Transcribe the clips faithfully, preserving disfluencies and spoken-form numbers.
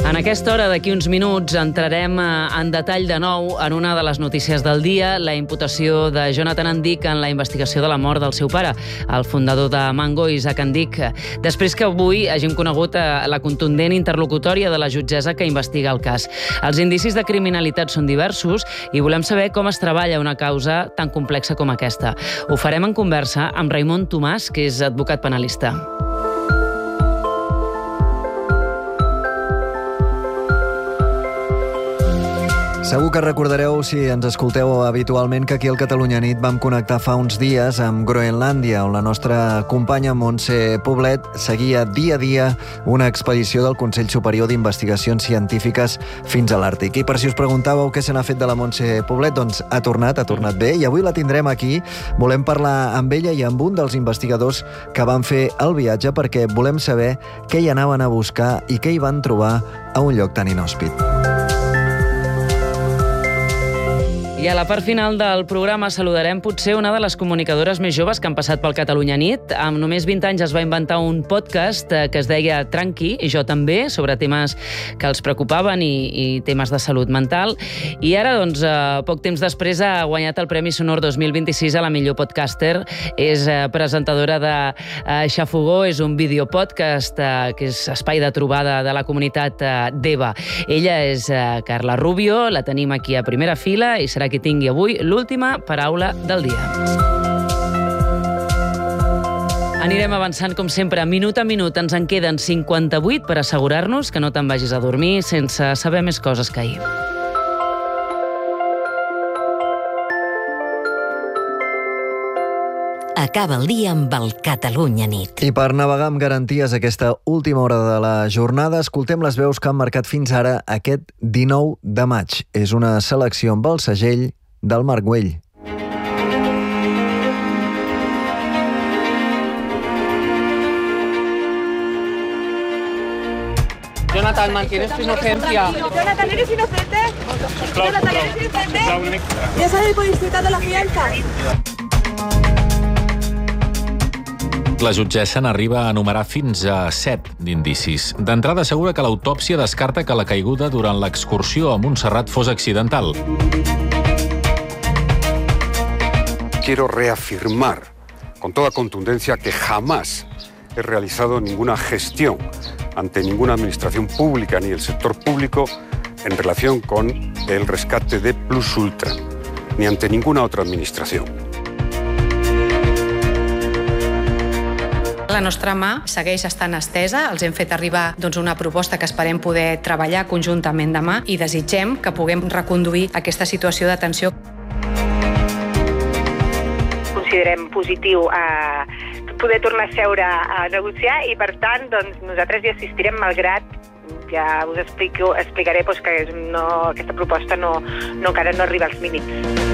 En aquesta hora, d'aquí uns minuts, entrarem en detall de nou en una de les notícies del dia, la imputació de Jonathan Endick en la investigació de la mort del seu pare, el fundador de Mango, Isaac Endick. Després que avui hàgim conegut la contundent interlocutòria de la jutgessa que investiga el cas. Els indicis de criminalitat són diversos i volem saber com es treballa una causa tan complexa com aquesta. Ho farem en conversa amb Raimon Tomàs, que és advocat penalista. Segur que recordareu, si ens escolteu habitualment, que aquí al Catalunya Nit vam connectar fa uns dies amb Groenlàndia, on la nostra companya Montse Poblet seguia dia a dia una expedició del Consell Superior d'Investigacions Científiques fins a l'Àrtic. I per si us preguntàveu què se n'ha fet de la Montse Poblet, doncs ha tornat, ha tornat bé, i avui la tindrem aquí. Volem parlar amb ella i amb un dels investigadors que van fer el viatge, perquè volem saber què hi anaven a buscar i què hi van trobar a un lloc tan inhòspit. I a la part final del programa saludarem potser una de les comunicadores més joves que han passat pel Catalunya Nit. Amb només vint anys es va inventar un podcast que es deia Tranqui, i jo també, sobre temes que els preocupaven i, i temes de salut mental. I ara, doncs, poc temps després ha guanyat el Premi Sonor dos mil vint-i-sis a la millor podcaster. És presentadora de Xafogó, és un videopodcast que és espai de trobada de la comunitat d'Eva. Ella és Carla Rubio, la tenim aquí a primera fila i serà qui tingui avui l'última paraula del dia. Anirem avançant, com sempre, minut a minut. Ens en queden cinquanta-vuit per assegurar-nos que no te'n vagis a dormir sense saber més coses que ahir. Acaba el dia amb el Catalunya Nit. I per navegar amb garanties aquesta última hora de la jornada, escoltem les veus que han marcat fins ara aquest dinou de maig. És una selecció amb el segell del Marc Güell. Jonathan, ¿mantienes tu inocencia? Jonathan, ¿eres inocente? Jonathan, ¿eres inocente? ¿Ya sabes por disfrutar de la fianza? La jutgessa n'arriba a enumerar fins a set d'indicis. D'entrada, assegura que l'autòpsia descarta que la caiguda durant l'excursió a Montserrat fos accidental. Quiero reafirmar con toda contundencia que jamás he realizado ninguna gestión ante ninguna administración pública ni el sector público en relación con el rescate de Plus Ultra, ni ante ninguna otra administración. La nostra mà segueix estant estesa. Els hem fet arribar doncs, una proposta que esperem poder treballar conjuntament demà i desitgem que puguem reconduir aquesta situació de tensió. Considerem positiu a poder tornar a seure a negociar i, per tant, doncs, nosaltres hi assistirem, malgrat ja us explico, explicaré doncs, que no, aquesta proposta no, no, encara no arriba als mínims.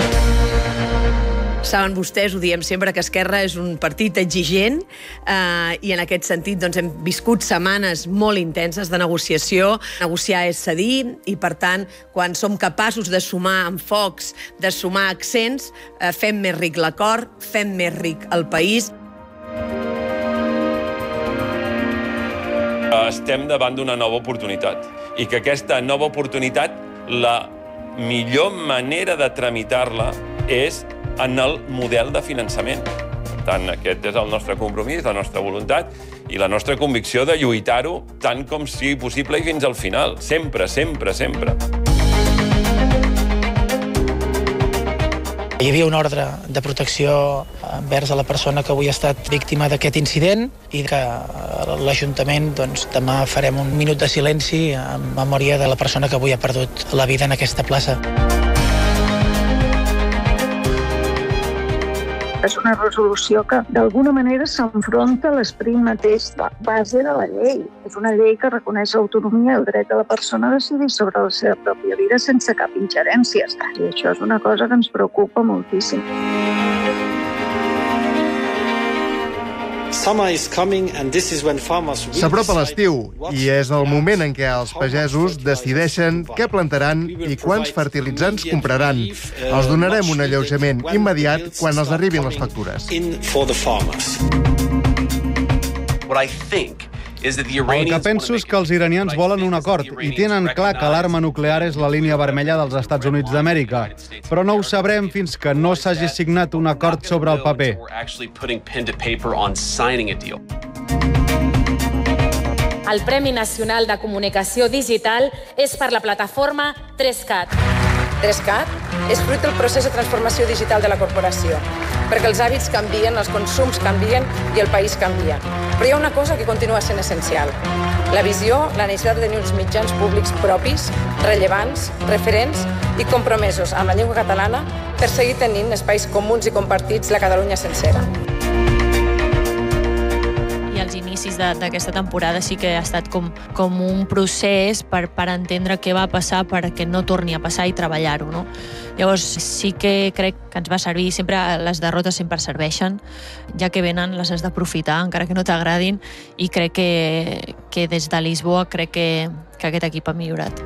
Saben vostès, ho diem sempre, que Esquerra és un partit exigent eh, i en aquest sentit doncs, hem viscut setmanes molt intenses de negociació. Negociar és cedir i, per tant, quan som capaços de sumar enfocs, de sumar accents, eh, fem més ric l'acord, fem més ric el país. Estem davant d'una nova oportunitat i que aquesta nova oportunitat, la millor manera de tramitar-la és en el model de finançament. Per tant, aquest és el nostre compromís, la nostra voluntat i la nostra convicció de lluitar-ho tant com sigui possible i fins al final. Sempre, sempre, sempre. Hi havia una ordre de protecció envers a la persona que avui ha estat víctima d'aquest incident i que l'Ajuntament doncs, demà farem un minut de silenci en memòria de la persona que avui ha perdut la vida en aquesta plaça. És una resolució que d'alguna manera s'enfronta a l'esperit mateix de base de la llei. És una llei que reconeix l'autonomia i el dret de la persona a decidir sobre la seva pròpia vida sense cap ingerència. I això és una cosa que ens preocupa moltíssim. S'apropa l'estiu i és el moment en què els pagesos decideixen què plantaran i quants fertilitzants compraran. Els donarem un alleujament immediat quan els arribin les factures. What I think El que penso és que els iranians volen un acord i tenen clar que l'arma nuclear és la línia vermella dels Estats Units d'Amèrica, però no ho sabrem fins que no s'hagi signat un acord sobre el paper. El Premi Nacional de Comunicació Digital és per la plataforma tres cat. tres cat és fruit del procés de transformació digital de la corporació, perquè els hàbits canvien, els consums canvien i el país canvia. Però hi ha una cosa que continua sent essencial. La visió, la necessitat de tenir uns mitjans públics propis, rellevants, referents i compromesos amb la llengua catalana per seguir tenint espais comuns i compartits la Catalunya sencera. I els inicis d'aquesta temporada sí que ha estat com, com un procés per, per entendre què va passar perquè no torni a passar i treballar-ho, no? Llavors sí que crec que ens va servir, sempre les derrotes sempre serveixen, ja que venen les has d'aprofitar, encara que no t'agradin, i crec que, que des de Lisboa crec que, que aquest equip ha millorat.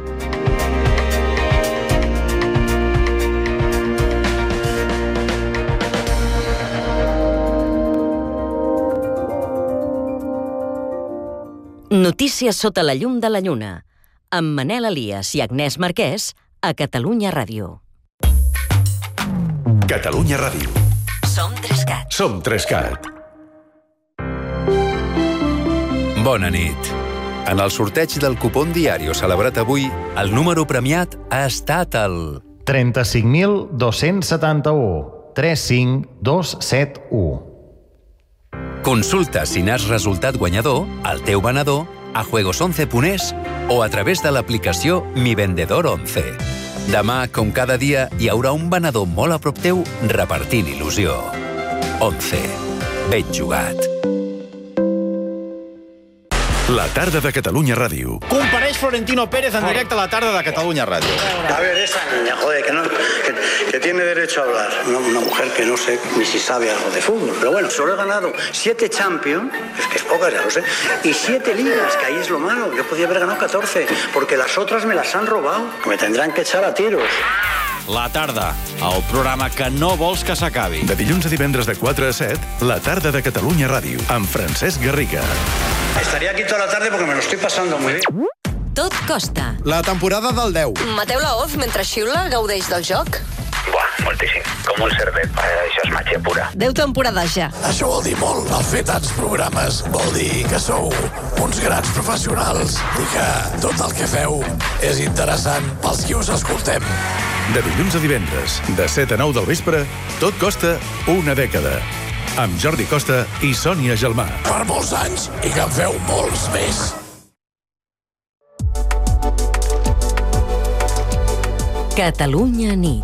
Notícies sota la llum de la lluna, amb Manel Elias i Agnès Marquès a Catalunya Ràdio. Catalunya Ràdio. Som tres cat. Som tres cat. Bona nit. En el sorteig del cupón Diario celebrat avui, el número premiat ha estat el... trenta-cinc mil dos-cents setanta-u, tres cinc dos set u. Consulta si n'has resultat guanyador al teu venedor a juegos once punt es o a través de l'aplicació Mi Vendedor once. Demà, com cada dia, hi haurà un venedor molt a prop teu repartint il·lusió. once. Ben jugat. La tarda de Catalunya Ràdio. Compareix Florentino Pérez en directe a la tarda de Catalunya Ràdio. A ver, esa niña, joder, que, no, que, que tiene derecho a hablar. Una, una mujer que no sé ni si sabe algo de fútbol. Pero bueno, solo he ganado siete Champions, es que es pocas, ya lo sé, y siete ligas, que ahí es lo malo. Yo podía haber ganado catorce, porque las otras me las han robado. Me tendrán que echar a tiros. La tarda, el programa que no vols que s'acabi. De dilluns a divendres de quatre a set, la tarda de Catalunya Ràdio, amb Francesc Garriga. Estaría aquí toda la tarde porque me lo estoy pasando muy bien. Tot costa. La temporada del deu. Mateu Laoz, mentre xiula, gaudeix del joc? Buah, moltíssim. Com un cervet. Això és màgia pura. Deu temporades ja. Això vol dir molt. El fer tants programes vol dir que sou uns grans professionals i que tot el que feu és interessant pels qui us escoltem. De dilluns a divendres, de set a nou del vespre, tot costa una dècada. Amb Jordi Costa i Sònia Gelmà. Per molts anys i que en feu molts més. Catalunya nit.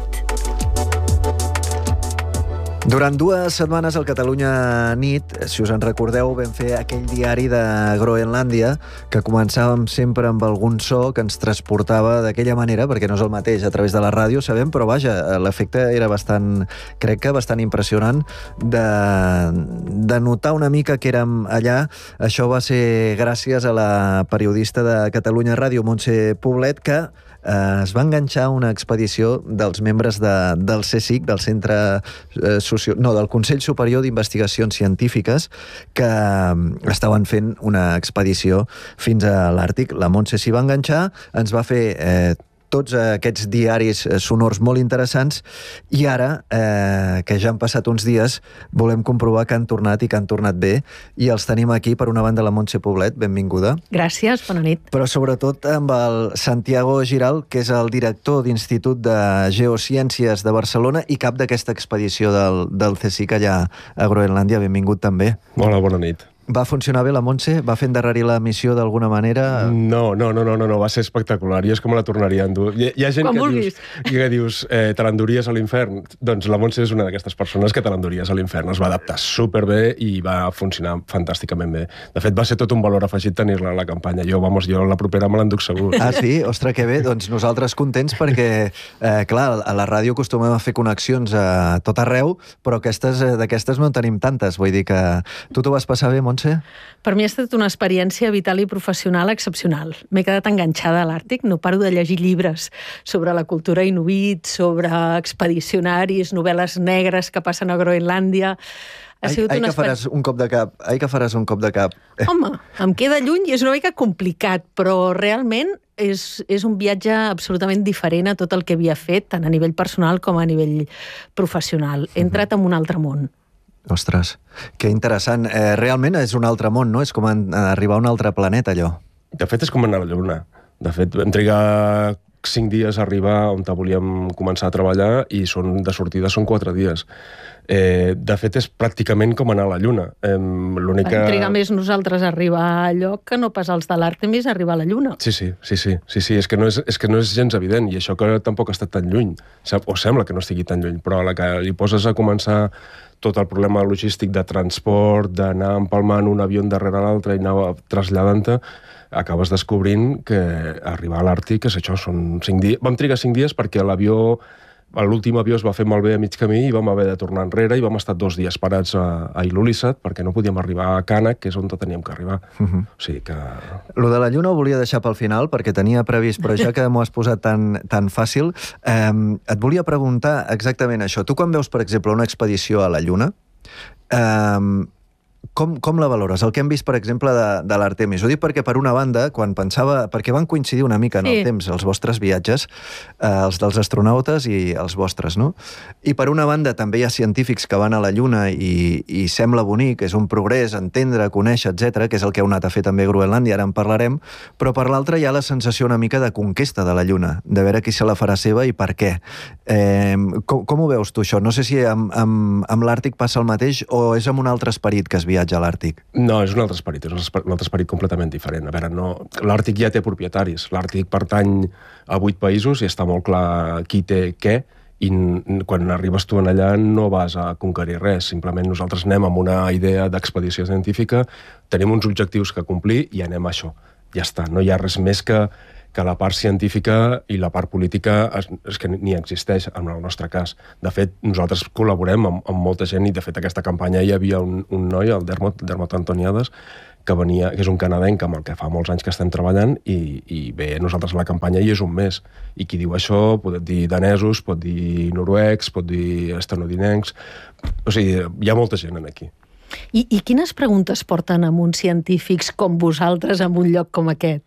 Durant dues setmanes al Catalunya nit, si us en recordeu, vam fer aquell diari de Groenlàndia que començàvem sempre amb algun so que ens transportava d'aquella manera, perquè no és el mateix a través de la ràdio, sabem, però vaja, l'efecte era bastant, crec que bastant impressionant de, de notar una mica que érem allà. Això va ser gràcies a la periodista de Catalunya Ràdio, Montse Poblet, que eh, es va enganxar una expedició dels membres de, del C S I C, del Centre eh, Socio... no, del Consell Superior d'Investigacions Científiques, que eh, estaven fent una expedició fins a l'Àrtic. La Montse s'hi va enganxar, ens va fer eh, tots aquests diaris sonors molt interessants i ara, eh, que ja han passat uns dies, volem comprovar que han tornat i que han tornat bé i els tenim aquí, per una banda, la Montse Poblet, benvinguda. Gràcies, bona nit. Però sobretot amb el Santiago Giral, que és el director d'Institut de Geociències de Barcelona i cap d'aquesta expedició del, del C S I C allà a Groenlàndia. Benvingut també. Hola, bona nit. Va funcionar bé la Montse? Va fer endarrerir la missió d'alguna manera? No, no, no, no, no, no, va ser espectacular. Jo és que me la tornaria a endur. Hi, hi ha gent Quan que vulguis. dius, que dius eh, te l'enduries a l'infern. Doncs la Montse és una d'aquestes persones que te l'enduries a l'infern. Es va adaptar superbé i va funcionar fantàsticament bé. De fet, va ser tot un valor afegit tenir-la a la campanya. Jo, vamos, jo la propera me l'enduc segur. Ah, sí? Ostres, que bé. Doncs nosaltres contents perquè, eh, clar, a la ràdio acostumem a fer connexions a tot arreu, però aquestes, d'aquestes no en tenim tantes. Vull dir que tu t'ho vas passar bé, Montse? Montse? Per mi ha estat una experiència vital i professional excepcional. M'he quedat enganxada a l'Àrtic, no paro de llegir llibres sobre la cultura inuit, sobre expedicionaris, novel·les negres que passen a Groenlàndia. Ha Ai, sigut ai una que faràs un cop de cap, ai que faràs un cop de cap. Home, em queda lluny i és una mica complicat, però realment és, és un viatge absolutament diferent a tot el que havia fet, tant a nivell personal com a nivell professional. He entrat en un altre món. Ostres, que interessant. Eh, realment és un altre món, no? És com en, arribar a un altre planeta, allò. De fet, és com anar a la Lluna. De fet, vam trigar cinc dies a arribar on volíem començar a treballar i són, de sortida són quatre dies. Eh, de fet, és pràcticament com anar a la Lluna. Eh, l'única... Vam trigar més nosaltres a arribar a allò que no pas els de l'Àrtemis a arribar a la Lluna. Sí, sí, sí, sí, sí, sí. És, que no és, és que no és gens evident, i això que tampoc ha estat tan lluny. O sembla que no estigui tan lluny, però a la que li poses a començar tot el problema logístic de transport, d'anar empalmant un avió darrere l'altre i anar traslladant-te, acabes descobrint que arribar a l'Àrtic és això, són cinc dies. Vam trigar cinc dies perquè l'avió, l'últim avió es va fer malbé a mig camí i vam haver de tornar enrere i vam estar dos dies parats a, a Ilulissat perquè no podíem arribar a Kànec, que és on teníem que arribar. Uh-huh. O sigui que... Lo de la Lluna ho volia deixar pel final perquè tenia previst, però ja que m'ho has posat tan, tan fàcil, eh, et volia preguntar exactament això. Tu quan veus, per exemple, una expedició a la Lluna, eh, Com, com la valores? El que hem vist, per exemple, de, de l'Artemis. Ho dic perquè, per una banda, quan pensava... Perquè van coincidir una mica en el Sí. temps, els vostres viatges, eh, els dels astronautes i els vostres, no? I, per una banda, també hi ha científics que van a la Lluna i, i sembla bonic, és un progrés, entendre, conèixer, etcètera, que és el que heu anat a fer també a Groenlàndia, ara en parlarem, però per l'altra hi ha la sensació una mica de conquesta de la Lluna, de veure qui se la farà seva i per què. Eh, com, com ho veus tu, això? No sé si amb, amb, amb l'Àrtic passa el mateix o és amb un altre esperit que es viatja a l'Àrtic? No, és un altre esperit, és un esper- un altre esperit completament diferent. A veure, no... l'Àrtic ja té propietaris. L'Àrtic pertany a vuit països i està molt clar qui té què, i n- quan arribes tu en allà no vas a conquerir res, simplement nosaltres anem amb una idea d'expedició científica, tenim uns objectius que complir i anem a això. Ja està, no hi ha res més que que la part científica i la part política és, és que ni existeix en el nostre cas. De fet, nosaltres col·laborem amb, amb molta gent i, de fet, aquesta campanya hi havia un, un noi, el Dermot, Dermot Antoniades, que, venia, que és un canadenc amb el que fa molts anys que estem treballant i, i bé, nosaltres a la campanya hi és un mes. I qui diu això pot dir danesos, pot dir noruecs, pot dir estanodinencs... O sigui, hi ha molta gent aquí. I, I quines preguntes porten amb uns científics com vosaltres en un lloc com aquest?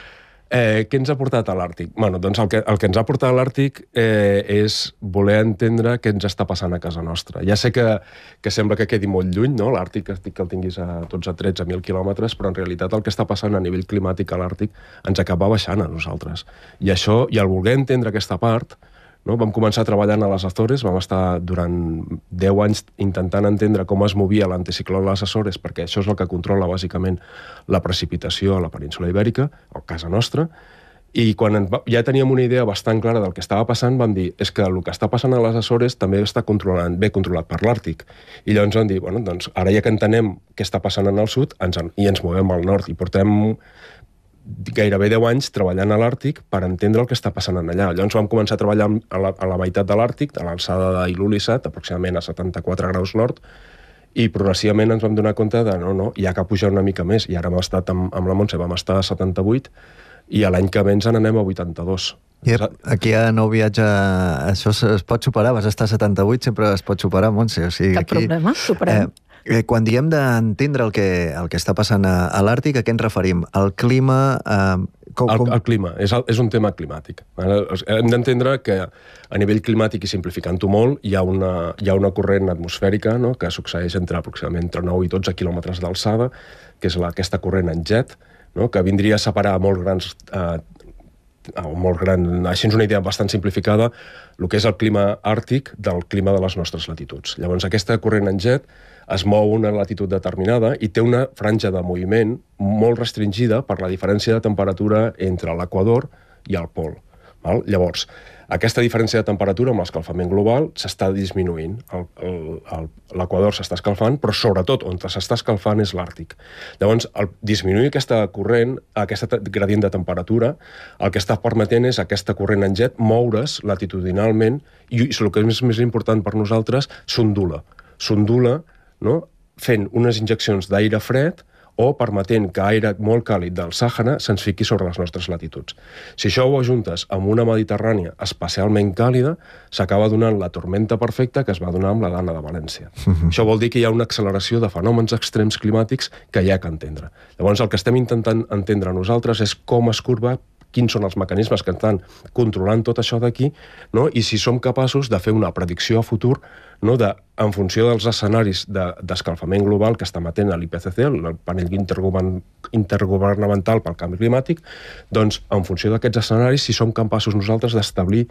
Eh, què ens ha portat a l'Àrtic? Bueno, doncs el que, el que ens ha portat a l'Àrtic eh, és voler entendre què ens està passant a casa nostra. Ja sé que, que sembla que quedi molt lluny, no? L'Àrtic, que el tinguis a tots a tretze mil quilòmetres, però en realitat el que està passant a nivell climàtic a l'Àrtic ens acaba baixant a nosaltres. I això, i al voler entendre aquesta part, no? Vam començar treballant a les Azores, vam estar durant deu anys intentant entendre com es movia l'anticicló a les Azores, perquè això és el que controla bàsicament la precipitació a la península Ibèrica, a casa nostra, i quan va, ja teníem una idea bastant clara del que estava passant, vam dir, és que el que està passant a les Azores també està controlant, bé controlat per l'Àrtic. I llavors vam dir, bueno, doncs ara ja que entenem què està passant en el sud, ens en, i ens movem al nord, i portem gairebé deu anys treballant a l'Àrtic per entendre el que està passant allà. Llavors vam començar a treballar a la, a la meitat de l'Àrtic, a l'alçada d'Ilulissat, aproximadament a setanta-quatre graus nord, i progressivament ens vam donar compte de no, no, hi ha que pujar una mica més, i ara hem estat amb, amb la Montse, vam estar a setanta-vuit, i a l'any que ve ens n'anem a vuitanta-dos. Yep, aquí a Nou Viatge això es, es pot superar, vas estar a setanta-vuit, sempre es pot superar, Montse. O sigui, Cap aquí, problema, superem. Eh, Eh, quan diem d'entendre el, que, el que està passant a, a l'Àrtic, a què ens referim? El clima... Eh, com, el, com... el clima, és, el, és un tema climàtic. Hem d'entendre que a nivell climàtic, i simplificant-ho molt, hi ha una, hi ha una corrent atmosfèrica, no?, que succeeix entre aproximadament entre nou i dotze quilòmetres d'alçada, que és la, aquesta corrent en jet, no?, que vindria a separar molt grans... Eh, molt gran, així és una idea bastant simplificada, el que és el clima àrtic del clima de les nostres latituds. Llavors, aquesta corrent en jet es mou a una latitud determinada i té una franja de moviment molt restringida per la diferència de temperatura entre l'equador i el pol. Val? Llavors, aquesta diferència de temperatura amb l'escalfament global s'està disminuint. L'equador s'està escalfant, però sobretot on s'està escalfant és l'Àrtic. Llavors, el disminuir aquesta corrent, aquesta gradient de temperatura, el que està permetent és aquesta corrent en jet moure's latitudinalment i el que és més important per nosaltres, s'ondula. S'ondula, no?, fent unes injeccions d'aire fred o permetent que aire molt càlid del Sàhara se'ns fiqui sobre les nostres latituds. Si això ho ajuntes amb una Mediterrània especialment càlida, s'acaba donant la tormenta perfecta que es va donar amb la Dana de València. Uh-huh. Això vol dir que hi ha una acceleració de fenòmens extrems climàtics que hi ha que entendre. Llavors, el que estem intentant entendre nosaltres és com es curva, quins són els mecanismes que estan controlant tot això d'aquí, no? I si som capaços de fer una predicció a futur, no? de, en funció dels escenaris d'escalfament de, global que està emetent l'I P C C, el panell intergovernamental pel canvi climàtic, doncs, en funció d'aquests escenaris, si som capaços nosaltres d'establir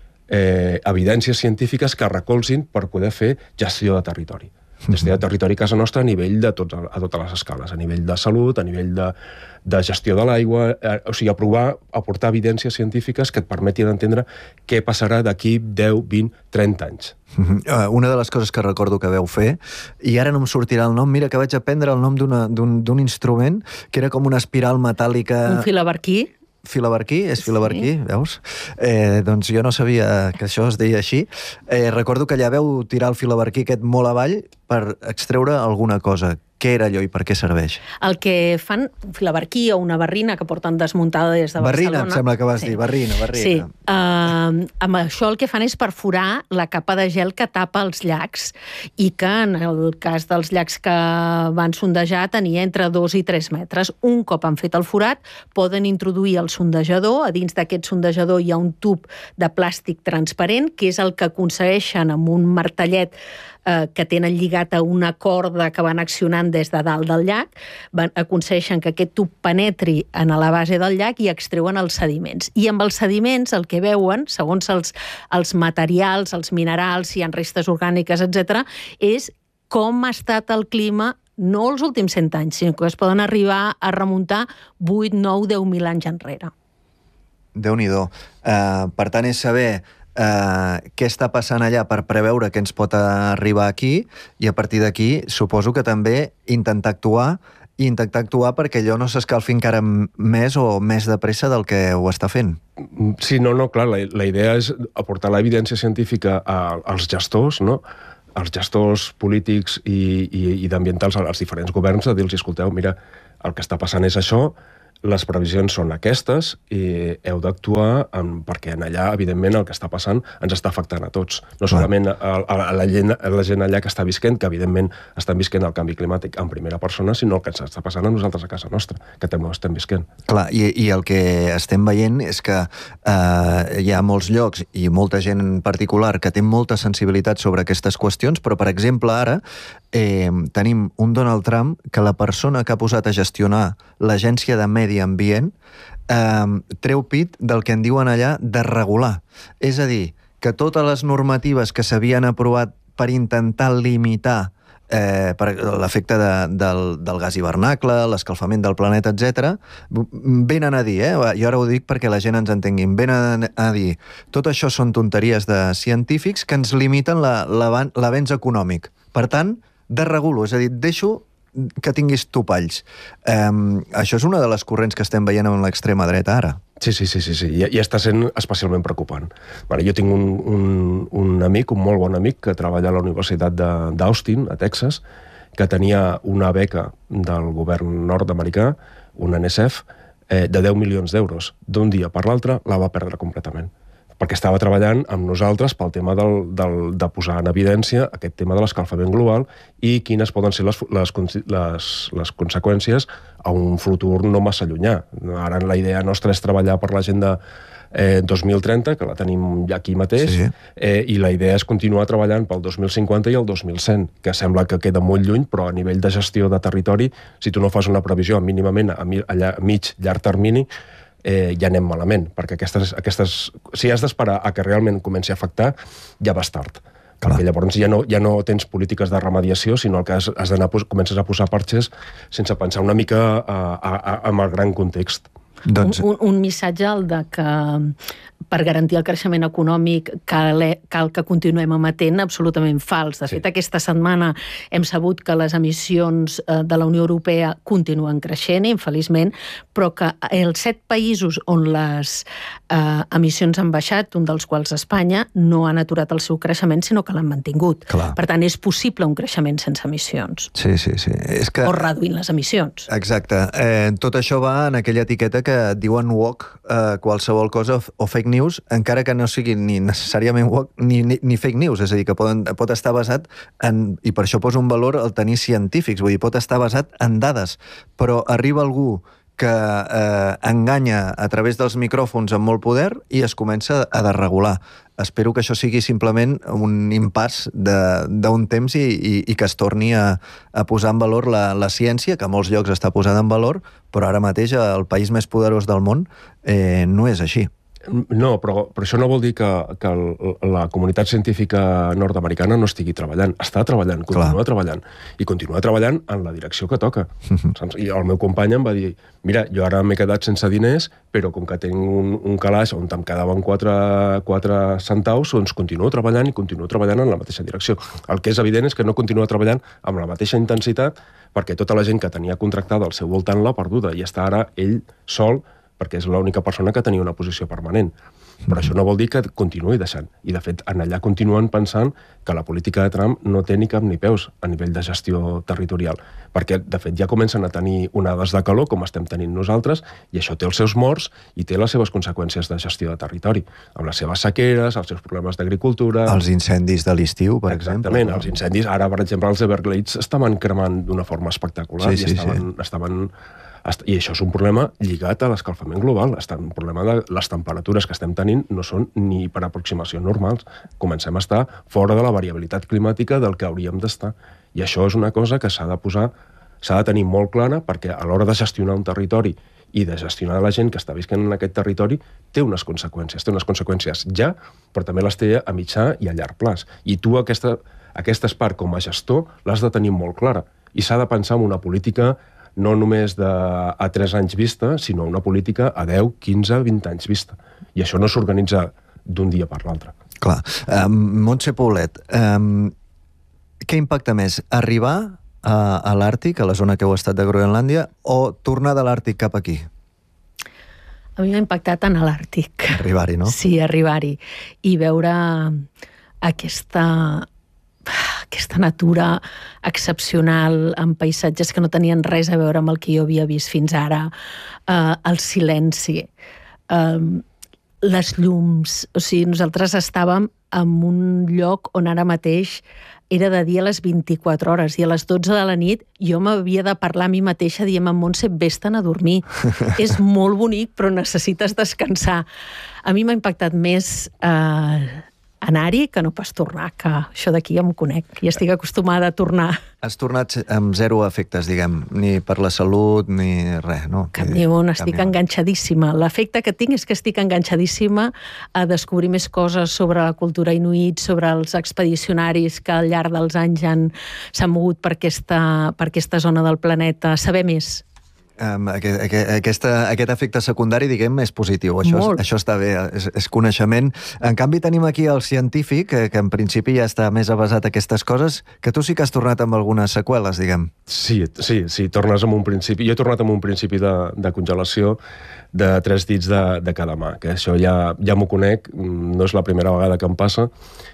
eh, evidències científiques que recolzin per poder fer gestió de territori. Gestió de territori a casa nostra a nivell de tot, a totes les escales, a nivell de salut, a nivell de, de gestió de l'aigua, eh, o sigui, aprovar, aportar evidències científiques que et permetin entendre què passarà d'aquí deu, vint, trenta anys. Uh, una de les coses que recordo que veu fer, i ara no em sortirà el nom, mira que vaig aprendre el nom d'un instrument que era com una espiral metàl·lica... Un filabarquí. Filabarquí, és filabarquí, sí. Veus? Eh, doncs jo no sabia que això es deia així. Eh, recordo que allà veu tirar el filabarquí aquest molt avall per extreure alguna cosa. Què era allò i per què serveix? El que fan un filabarquí o una barrina que porten desmuntada des de Barcelona... Barrina, em sembla que vas sí. dir, barrina, barrina. Sí, uh, amb això el que fan és perforar la capa de gel que tapa els llacs i que en el cas dels llacs que van sondejar tenia entre dos i tres metres. Un cop han fet el forat, poden introduir el sondejador, a dins d'aquest sondejador hi ha un tub de plàstic transparent, que és el que aconsegueixen amb un martellet eh, que tenen lligat a una corda que van accionant des de dalt del llac, van, aconsegueixen que aquest tub penetri en la base del llac i extreuen els sediments. I amb els sediments el que veuen, segons els, els materials, els minerals, si hi ha restes orgàniques, etcètera, és com ha estat el clima no els últims cent anys, sinó que es poden arribar a remuntar vuit, nou, deu mil anys enrere. Déu-n'hi-do. Uh, per tant, és saber Uh, què està passant allà per preveure què ens pot arribar aquí i a partir d'aquí suposo que també intentar actuar i intentar actuar perquè allò no s'escalfi encara més o més de pressa del que ho està fent. Sí, no, no, clar, la, la idea és aportar l'evidència científica a, als gestors, no? als gestors polítics i, i, i d'ambientals, als diferents governs, a dir-los, escolteu, mira, el que està passant és això, les previsions són aquestes i heu d'actuar perquè en allà, evidentment, el que està passant ens està afectant a tots. No solament a, a, a, la gent, a la gent allà que està visquent, que evidentment estan visquent el canvi climàtic en primera persona, sinó el que ens està passant a nosaltres a casa nostra, que també ho estem visquent. Clar, i, i el que estem veient és que eh, hi ha molts llocs i molta gent en particular que té molta sensibilitat sobre aquestes qüestions, però, per exemple, ara eh, tenim un Donald Trump que la persona que ha posat a gestionar l'Agència de Medi Ambient eh, treu pit del que en diuen allà de regular. És a dir, que totes les normatives que s'havien aprovat per intentar limitar eh, per l'efecte de, del, del gas hivernacle, l'escalfament del planeta, etcètera, venen a dir, eh? jo ara ho dic perquè la gent ens entenguin, venen a dir, tot això són tonteries de científics que ens limiten l'avenç econòmic. Per tant, desregulo, és a dir, deixo que tinguis topalls. Um, això és una de les corrents que estem veient amb l'extrema dreta ara. Sí, sí, sí, sí, sí. I, i està sent especialment preocupant. Vale, jo tinc un, un, un amic, un molt bon amic, que treballa a la Universitat d'Austin, a Texas, que tenia una beca del govern nord-americà, un N S F, eh, de deu milions d'euros. D'un dia per l'altre la va perdre completament, perquè estava treballant amb nosaltres pel tema del, del, de posar en evidència aquest tema de l'escalfament global i quines poden ser les, les, les, les conseqüències a un futur no massa llunyà. Ara la idea nostra és treballar per l'agenda eh, dos mil trenta, que la tenim ja aquí mateix, sí. eh, i la idea és continuar treballant pel dos mil cinquanta i el dos mil cent, que sembla que queda molt lluny, però a nivell de gestió de territori, si tu no fas una previsió mínimament a, mi, a mig, llarg termini, Eh, ja anem malament, perquè aquestes, aquestes, si has d'esperar a que realment comenci a afectar, ja vas tard. Clar. Perquè llavors ja no, ja no tens polítiques de remediació, sinó el que has, has d'anar, comences a posar parxes sense pensar una mica a, a, a, amb el gran context. Doncs... Un, un, un missatge el de que per garantir el creixement econòmic cal, cal que continuem emetent absolutament fals. De fet, sí. aquesta setmana hem sabut que les emissions de la Unió Europea continuen creixent, infeliçment, però que els set països on les eh, emissions han baixat, un dels quals Espanya, no han aturat el seu creixement, sinó que l'han mantingut. Clar. Per tant, és possible un creixement sense emissions. Sí, sí, sí. És que... O reduint les emissions. Exacte. Eh, tot això va en aquella etiqueta que diuen woke, eh, qualsevol cosa, o fake news, encara que no sigui ni necessàriament woke ni, ni, ni fake news, és a dir, que poden, pot estar basat en, i per això poso un valor el tenir científics, vull dir, pot estar basat en dades, però arriba algú que eh, enganya a través dels micròfons amb molt poder i es comença a desregular. Espero que això sigui simplement un impàs d'un temps i, i, i que es torni a, a posar en valor la, la ciència, que a molts llocs està posada en valor, però ara mateix el país més poderós del món eh, no és així. No, però, però això no vol dir que, que el, la comunitat científica nord-americana no estigui treballant. Està treballant, continua Clar. treballant. I continua treballant en la direcció que toca. Uh-huh. I el meu company em va dir, mira, jo ara m'he quedat sense diners, però com que tinc un, un calaix on em quedaven quatre, quatre centaus, doncs continuo treballant i continuo treballant en la mateixa direcció. El que és evident és que no continua treballant amb la mateixa intensitat perquè tota la gent que tenia contractada al seu voltant l'ha perduda i està ara ell sol, perquè és l'única persona que tenia una posició permanent. Però això no vol dir que continuï deixant. I, de fet, en allà continuen pensant que la política de Trump no té ni cap ni peus a nivell de gestió territorial. Perquè, de fet, ja comencen a tenir onades de calor, com estem tenint nosaltres, i això té els seus morts i té les seves conseqüències de gestió de territori, amb les seves sequeres, els seus problemes d'agricultura... Els incendis de l'estiu, per Exactament, exemple. els incendis. Ara, per exemple, els Everglades estaven cremant d'una forma espectacular sí, sí, i estaven... Sí. estaven I això és un problema lligat a l'escalfament global. Un problema de les temperatures que estem tenint no són ni per aproximació normals. Comencem a estar fora de la variabilitat climàtica del que hauríem d'estar. I això és una cosa que s'ha de posar, s'ha de tenir molt clara, perquè a l'hora de gestionar un territori i de gestionar la gent que està visquent en aquest territori té unes conseqüències. Té unes conseqüències ja, però també les té a mitjà i a llarg plaç. I tu aquesta, aquesta part com a gestor l'has de tenir molt clara. I s'ha de pensar en una política no només de, a tres anys vista, sinó una política a deu, quinze, vint anys vista. I això no s'organitza d'un dia per l'altre. Clar. Um, Montse Poblet, um, què impacta més? Arribar a, a l'Àrtic, a la zona que heu estat de Groenlàndia, o tornar de l'Àrtic cap aquí? A mi m'ha impactat anar a l'Àrtic. Arribar-hi, no? Sí, arribar-hi. I veure aquesta... aquesta natura excepcional, amb paisatges que no tenien res a veure amb el que jo havia vist fins ara, eh, el silenci, eh, les llums... O sigui, nosaltres estàvem en un lloc on ara mateix era de dia a les vint-i-quatre hores i a les dotze de la nit jo m'havia de parlar a mi mateixa dient a Montse, vés-te'n a dormir. És molt bonic, però necessites descansar. A mi m'ha impactat més... Eh, anar-hi que no pas tornar, que això d'aquí ja m'ho conec, i estic acostumada a tornar. Has tornat amb zero efectes, diguem, ni per la salut, ni res, no? Cap ni un, estic enganxadíssima. L'efecte que tinc és que estic enganxadíssima a descobrir més coses sobre la cultura inuit, sobre els expedicionaris que al llarg dels anys s'han mogut per aquesta, per aquesta zona del planeta, saber més. Um, aquesta, aquest efecte secundari, diguem, és positiu. Això, és, això està bé, és, és coneixement. En canvi, tenim aquí el científic, que, que en principi ja està més avasat a aquestes coses, que tu sí que has tornat amb algunes seqüeles, diguem. Sí, sí, sí, tornes amb un principi... Jo he tornat amb un principi de, de congelació de tres dits de, de cada mà, que això ja, ja m'ho conec, no és la primera vegada que em passa,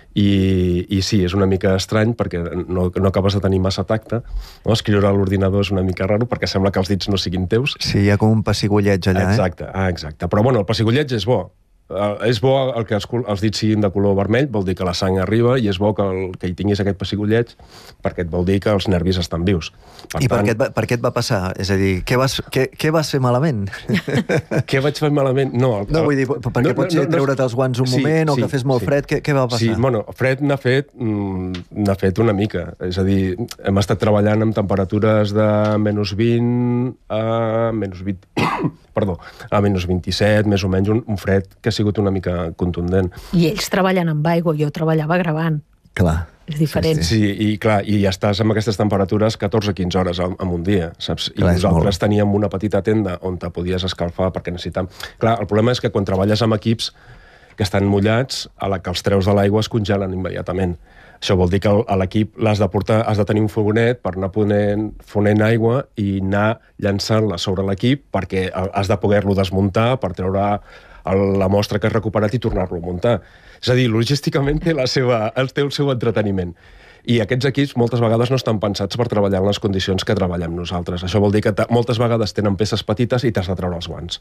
I, i sí, és una mica estrany perquè no, no acabes de tenir massa tacte, no? Escriure a l'ordinador és una mica raro perquè sembla que els dits no siguin teus. Sí, hi ha com un pessigolleig allà, exacte, eh? Ah, exacte. Però bueno, el pessigolleig és bo. Uh, és bo el que els, els dits siguin de color vermell, vol dir que la sang arriba, i és bo que, el, que hi tinguis aquest pessigolleig perquè et vol dir que els nervis estan vius. Per I tant, per, què et va, per què et va passar? És a dir, què vas, què, què vas fer malament? Què vaig fer malament? No, el, no vull dir, perquè no, pot ser no, no, treure't els guants un sí, moment o sí, que fes molt sí. fred, què, què va passar? Sí, bueno, fred n'ha fet, n'ha fet una mica. És a dir, hem estat treballant amb temperatures de menys vint a menys vint... perdó, a menys vint-i-set, més o menys, un, un fred que ha sigut una mica contundent. I ells treballen amb aigua, jo treballava gravant. Clar. És diferent. Sí, sí, i clar, i ja estàs amb aquestes temperatures catorze a quinze hores en un dia, saps? I clar, nosaltres teníem una petita tenda on te podies escalfar perquè necessitàvem... Clar, el problema és que quan treballes amb equips que estan mullats, a la que els treus de l'aigua es congelen immediatament. Això vol dir que a l'equip l'has de portar, has de tenir un fogonet per anar ponent, fonent aigua i anar llançant-la sobre l'equip perquè has de poder-lo desmuntar per treure la mostra que has recuperat i tornar-lo a muntar. És a dir, logísticament té, la seva, té el seu entreteniment. I aquests equips moltes vegades no estan pensats per treballar en les condicions que treballem nosaltres. Això vol dir que moltes vegades tenen peces petites i t'has de treure els guants.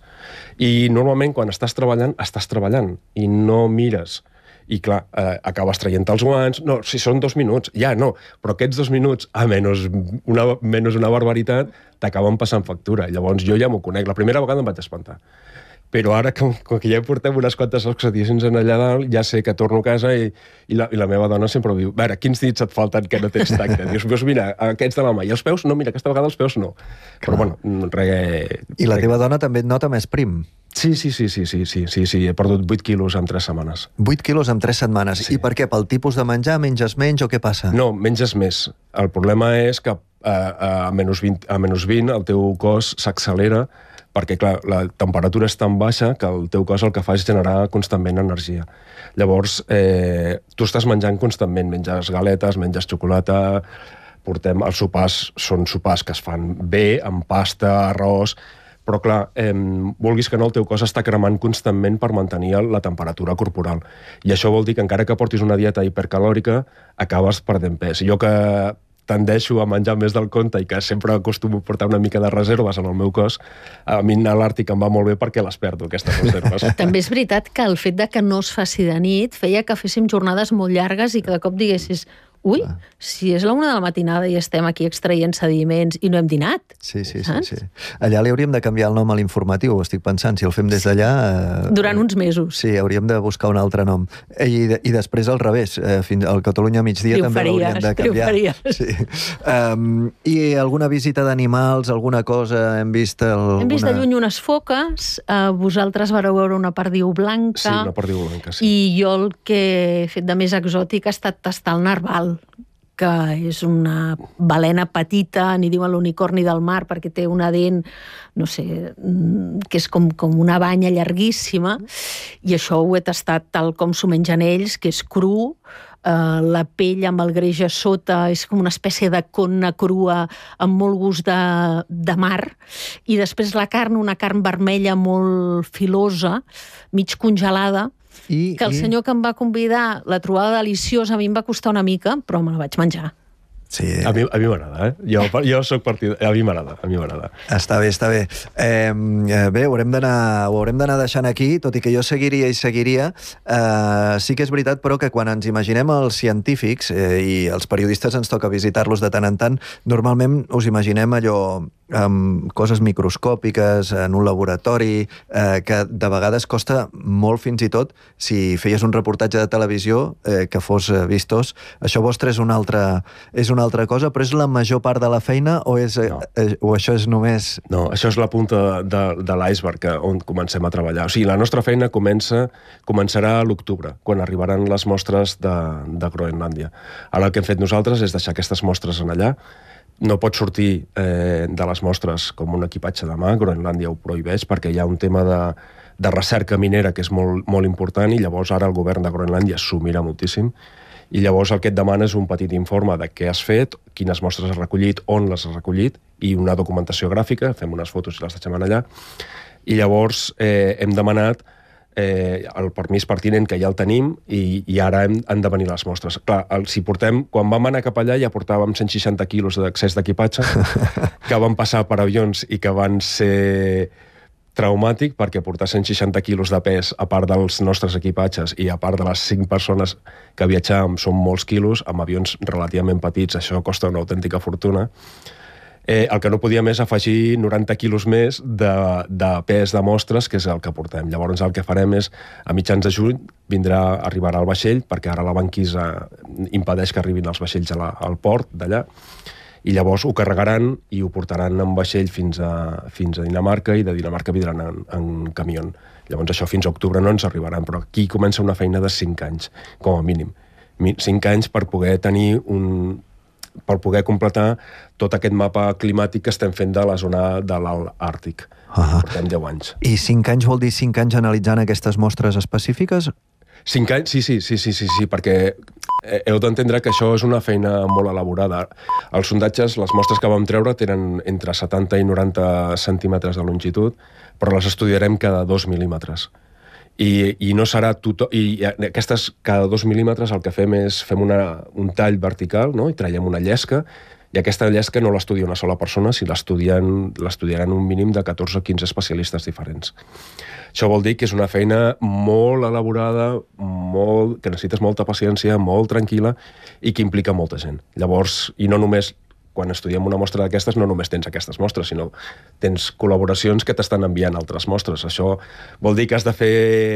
I normalment quan estàs treballant, estàs treballant i no mires. I clar, eh, acabes traient els guants, no, si són dos minuts, ja no, però aquests dos minuts, a menys una, menys una barbaritat, t'acaben passant factura. Llavors jo ja m'ho conec. La primera vegada em vaig espantar. Però ara, com, com que ja portem unes quantes oxidacions allà dalt, ja sé que torno a casa i, i, la, i la meva dona sempre diu, a veure, quins dits et falten que no tens tacte? Dius, pues mira, aquests de la mà. I els peus? No, mira, aquesta vegada els peus no. Clar. Però bueno, re... I la teva dona també et nota més prim? Sí, sí, sí, sí, sí, sí, sí, sí. He perdut vuit quilos en tres setmanes. vuit quilos en tres setmanes. Sí. I per què? Pel tipus de menjar menges menys o què passa? No, menges més. El problema és que a, a, menys vint, a menys vint el teu cos s'accelera perquè, clar, la temperatura és tan baixa que el teu cos el que fa és generar constantment energia. Llavors, eh, tu estàs menjant constantment, menges galetes, menges xocolata, portem... Els sopars són sopars que es fan bé, amb pasta, arròs, però, clar, eh, vulguis que no, el teu cos està cremant constantment per mantenir la temperatura corporal. I això vol dir que encara que portis una dieta hipercalòrica, acabes perdent pes. Jo que tendeixo a menjar més del compte i que sempre acostumo a portar una mica de reserves en el meu cos, a mi a l'Àrtic em va molt bé perquè les perdo, aquestes reserves. També és veritat que el fet de que no es faci de nit feia que féssim jornades molt llargues i que de cop diguessis ui, si és la una de la matinada i estem aquí extraient sediments i no hem dinat. Sí, sí, sí, sí. Allà li hauríem de canviar el nom a l'informatiu, estic pensant, si el fem des d'allà... Eh, Durant uns mesos. Sí, hauríem de buscar un altre nom. I, I després al revés, eh, fins al Catalunya migdia també l'hauríem de canviar. Sí. Um, I alguna visita d'animals, alguna cosa, hem vist... Alguna... Hem vist de lluny unes foques, eh, vosaltres vareu veure una perdiu blanca... Sí, una perdiu blanca, sí. I jo el que he fet de més exòtic ha estat tastar el narval, que és una balena petita, n'hi diuen l'unicorni del mar, perquè té una dent, no sé, que és com, com una banya llarguíssima, i això ho he tastat tal com s'ho mengen ells, que és cru, eh, la pell amb el greix a sota és com una espècie de conna crua amb molt gust de, de mar, i després la carn, una carn vermella molt filosa, mig congelada, I, que el i... senyor que em va convidar la trobada deliciosa, a mi em va costar una mica, però me la vaig menjar. Sí. A mi, a mi m'agrada, eh? Jo, jo soc partit... A mi m'agrada, a mi m'agrada. Està bé, està bé. Eh, bé, ho haurem d'anar ho haurem d'anar deixant aquí, tot i que jo seguiria i seguiria. Eh, sí que és veritat, però, que quan ens imaginem els científics, eh, i els periodistes ens toca visitar-los de tant en tant, normalment us imaginem allò amb coses microscòpiques, en un laboratori, eh, que de vegades costa molt, fins i tot, si feies un reportatge de televisió eh, que fos vistós. Això vostre és una altra, és una altra cosa, però és la major part de la feina o, és, no. eh, o això és només... No, això és la punta de, de l'iceberg on comencem a treballar. O sigui, la nostra feina comença, començarà a l'octubre, quan arribaran les mostres de, de Groenlàndia. Ara el que hem fet nosaltres és deixar aquestes mostres en allà. No pot sortir eh, de les mostres com un equipatge de mà, Groenlàndia ho prohibeix perquè hi ha un tema de, de recerca minera que és molt, molt important i llavors ara el govern de Groenlàndia s'ho mira moltíssim i llavors el que et demana és un petit informe de què has fet, quines mostres has recollit, on les has recollit i una documentació gràfica, fem unes fotos i les deixem allà i llavors eh, hem demanat Eh, el permís pertinent que ja el tenim i, i ara hem, han de venir les mostres. Clar, el, si portem, quan vam anar cap allà ja portàvem cent seixanta quilos d'accés d'equipatge que van passar per avions i que van ser traumàtic perquè portar cent seixanta quilos de pes a part dels nostres equipatges i a part de les cinc persones que viatjàvem són molts quilos, amb avions relativament petits, això costa una autèntica fortuna. Eh, el que no podíem és afegir noranta quilos més de, de pes de mostres, que és el que portem. Llavors el que farem és, a mitjans de juny, vindrà, arribarà al vaixell, perquè ara la banquisa impedeix que arribin els vaixells a la, al port d'allà, i llavors ho carregaran i ho portaran en vaixell fins a, fins a Dinamarca, i de Dinamarca vindran en, en camió. Llavors això fins a octubre no ens arribaran, però aquí comença una feina de cinc anys, com a mínim. cinc anys per poder tenir un... per poder completar tot aquest mapa climàtic que estem fent de la zona de l'alt àrtic. Uh-huh. Portem deu anys. I cinc anys vol dir cinc anys analitzant aquestes mostres específiques? Cinc anys? Sí, sí, sí, sí, sí, sí, perquè heu d'entendre que això és una feina molt elaborada. Els sondatges, les mostres que vam treure tenen entre setanta i noranta centímetres de longitud, però les estudiarem cada dos mil·límetres. I, i no serà tothom... I aquestes cada dos mil·límetres el que fem és fem una, un tall vertical, no? I traiem una llesca, i aquesta llesca no l'estudia una sola persona, si l'estudiaran un mínim de catorze o quinze especialistes diferents. Això vol dir que és una feina molt elaborada, molt, que necessites molta paciència, molt tranquil·la, i que implica molta gent. Llavors, i no només... quan estudiem una mostra d'aquestes, no només tens aquestes mostres, sinó tens col·laboracions que t'estan enviant altres mostres. Això vol dir que has de fer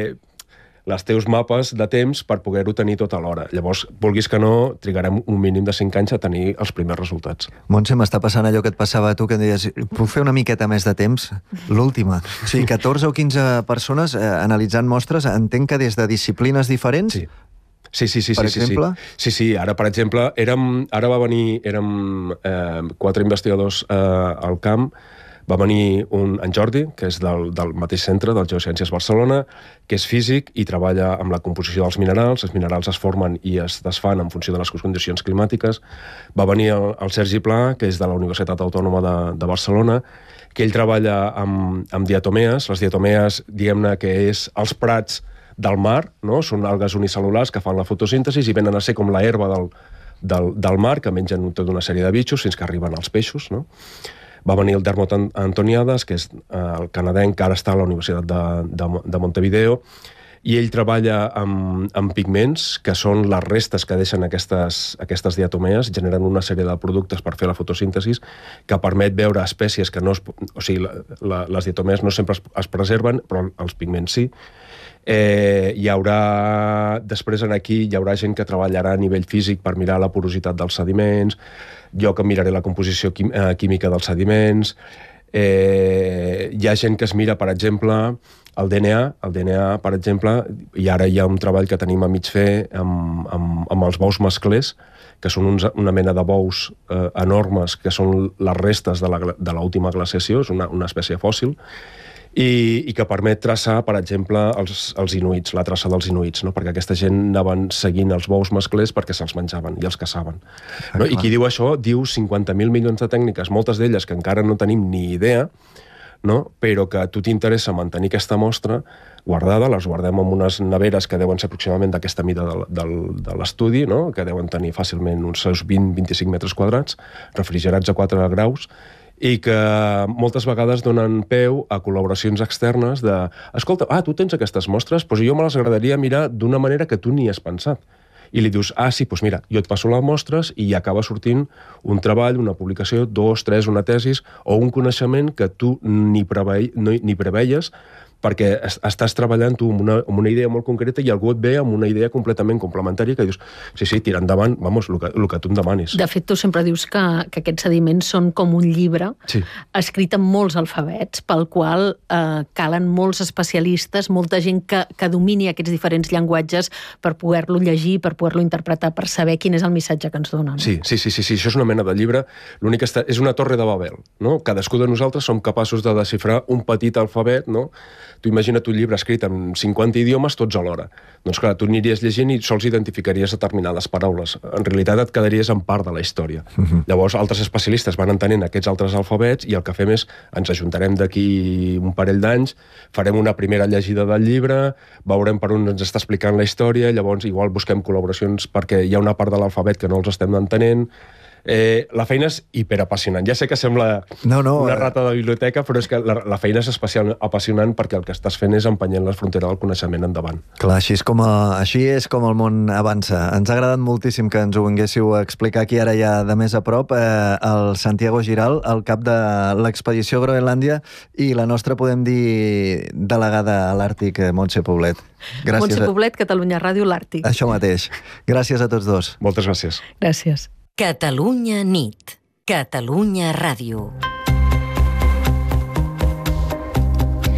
els teus mapes de temps per poder-ho tenir tot alhora. Llavors, vulguis que no, trigarem un mínim de cinc anys a tenir els primers resultats. Montse, m'està passant allò que et passava a tu, que em deies, puc fer una miqueta més de temps? L'última. O sigui, catorze o quinze persones eh, analitzant mostres, entenc que des de disciplines diferents... Sí. Sí, sí, sí, per sí, exemple? Sí, sí, ara, per exemple, érem, ara va venir, érem eh, quatre investigadors eh, al camp, va venir un, en Jordi, que és del, del mateix centre, del Geociències Barcelona, que és físic i treballa amb la composició dels minerals. Els minerals es formen i es desfan en funció de les condicions climàtiques. Va venir el, el Sergi Pla, que és de la Universitat Autònoma de, de Barcelona, que ell treballa amb, amb diatomees. Les diatomees, diguem-ne, que és els prats del mar, no? Són algues unicel·lulars que fan la fotosíntesi i venen a ser com la herba del, del, del mar, que mengen tota una sèrie de bitxos fins que arriben als peixos, no? Va venir el Dermot Antoniades, que és eh, el canadenc, que ara està a la Universitat de, de, de Montevideo, i ell treballa amb, amb pigments, que són les restes que deixen aquestes, aquestes diatomees, generen una sèrie de productes per fer la fotosíntesi, que permet veure espècies que no es... O sigui, la, la, les diatomees no sempre es, es preserven, però els pigments sí. Eh, hi haurà, després en aquí, hi haurà gent que treballarà a nivell físic per mirar la porositat dels sediments, jo que miraré la composició quim, eh, química dels sediments, eh, hi ha gent que es mira, per exemple, el D N A, el D N A, per exemple, i ara hi ha un treball que tenim a mig fer amb, amb, amb els bous masclers, que són uns, una mena de bous eh, enormes, que són les restes de l'última glaciació, és una, una espècie fòssil, I, i que permet traçar, per exemple, els, els inuits, la traça dels inuits, no? Perquè aquesta gent anaven seguint els bous masclers perquè se'ls menjaven i els caçaven. No? I qui diu això diu cinquanta mil milions de tècniques, moltes d'elles que encara no tenim ni idea, no? Però que a tu t'interessa mantenir aquesta mostra guardada, les guardem en unes neveres que deuen ser aproximadament d'aquesta mida del, del, de l'estudi, no? Que deuen tenir fàcilment uns seus vint a vint-i-cinc metres quadrats, refrigerats a quatre graus, i que moltes vegades donen peu a col·laboracions externes de escolta, ah, tu tens aquestes mostres, doncs jo me les agradaria mirar d'una manera que tu ni has pensat. I li dius, ah, sí, doncs mira, jo et passo les mostres i acaba sortint un treball, una publicació, dos, tres, una tesis o un coneixement que tu ni, prevei, no, ni preveies perquè estàs treballant tu amb una, amb una idea molt concreta i algú et ve amb una idea completament complementària que dius, sí, sí, tira endavant, vamos, el que, el que tu em demanis. De fet, tu sempre dius que, que aquests sediments són com un llibre sí. escrit amb molts alfabets, pel qual eh, calen molts especialistes, molta gent que, que domini aquests diferents llenguatges per poder-lo llegir, per poder-lo interpretar, per saber quin és el missatge que ens donen. Sí, sí, sí, sí, sí. Això és una mena de llibre. L'únic que està... és una torre de Babel, no? Cadascú de nosaltres som capaços de desxifrar un petit alfabet, no? Tu imagina't un llibre escrit en cinquanta idiomes tots alhora. Doncs clar, tu aniries llegint i sols identificaries determinades paraules. En realitat et quedaries en part de la història. Uh-huh. Llavors, altres especialistes van entenent aquests altres alfabets i el que fem és, ens ajuntarem d'aquí un parell d'anys, farem una primera llegida del llibre, veurem per on ens està explicant la història, llavors igual busquem col·laboracions perquè hi ha una part de l'alfabet que no els estem entenent. Eh, la feina és hiperapassionant. Ja sé que sembla no, no, una rata de biblioteca, però és que la, la feina és especial apassionant perquè el que estàs fent és empenyent la frontera del coneixement endavant. Clar, així és com, a, així és com el món avança. Ens ha agradat moltíssim que ens ho vinguéssiu a explicar aquí ara ja de més a prop, eh, el Santiago Giral, el cap de l'expedició Groenlàndia i la nostra, podem dir, delegada a l'Àrtic, Montse Poblet. Gràcies Montse Poblet, a... Catalunya Ràdio, l'Àrtic. Això mateix. Gràcies a tots dos. Moltes gràcies. Gràcies. Catalunya nit. Catalunya Ràdio.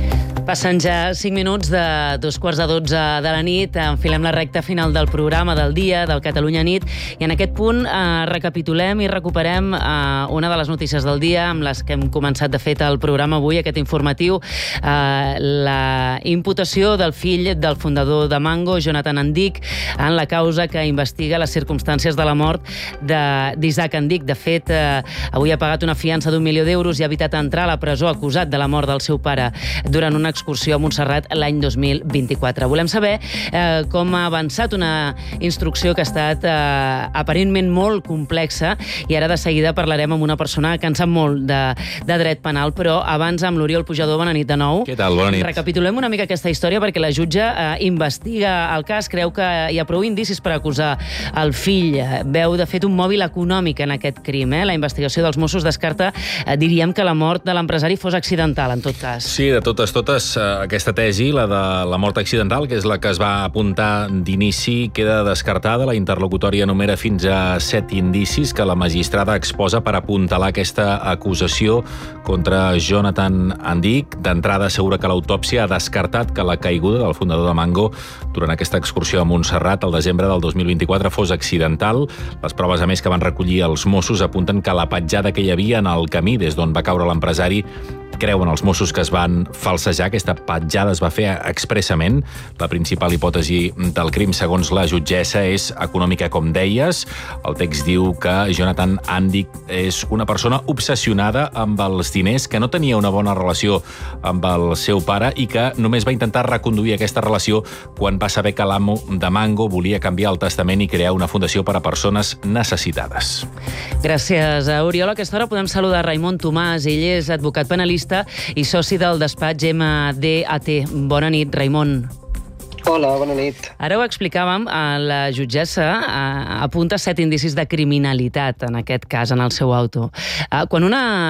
Passen ja cinc minuts de dos quarts de dotze de la nit, enfilem la recta final del programa del dia, del Catalunya Nit, i en aquest punt eh, recapitulem i recuperem eh, una de les notícies del dia amb les que hem començat de fet el programa avui, aquest informatiu, eh, la imputació del fill del fundador de Mango, Jonathan Andic, en la causa que investiga les circumstàncies de la mort d'Isaac Andic. De fet, eh, avui ha pagat una fiança d'un milió d'euros i ha evitat entrar a la presó acusat de la mort del seu pare durant una excursió a Montserrat l'any dos mil vint-i-quatre. Volem saber eh, com ha avançat una instrucció que ha estat eh, aparentment molt complexa, i ara de seguida parlarem amb una persona que en sap molt de, de dret penal, però abans amb l'Oriol Pujador. Bona nit de nou. Què tal? Bona nit. Recapitulem una mica aquesta història perquè la jutge eh, investiga el cas, creu que hi ha prou indicis per acusar el fill. Veu, de fet, un mòbil econòmic en aquest crim. Eh? La investigació dels Mossos descarta, eh, diríem, que la mort de l'empresari fos accidental, en tot cas. Sí, de totes, totes, aquesta tesi, la de la mort accidental, que és la que es va apuntar d'inici, queda descartada. La interlocutòria numera fins a set indicis que la magistrada exposa per apuntalar aquesta acusació contra Jonathan Andic. D'entrada, assegura que l'autòpsia ha descartat que la caiguda del fundador de Mango durant aquesta excursió a Montserrat el desembre del dos mil vint-i-quatre fos accidental. Les proves, a més, que van recollir els Mossos apunten que la petjada que hi havia en el camí des d'on va caure l'empresari, creuen els Mossos que es van falsejar. Aquesta petjada es va fer expressament. La principal hipòtesi del crim, segons la jutgessa, és econòmica, com deies. El text diu que Jonathan Andic és una persona obsessionada amb els diners, que no tenia una bona relació amb el seu pare i que només va intentar reconduir aquesta relació quan va saber que l'amo de Mango volia canviar el testament i crear una fundació per a persones necessitades. Gràcies a Oriol. A aquesta hora podem saludar Raimon Tomàs. Ell és advocat penalista i soci del despatx M D A T. Bona nit, Raimon. Hola, bona nit. Ara ho explicàvem, la jutgessa apunta set indicis de criminalitat en aquest cas, en el seu auto. Quan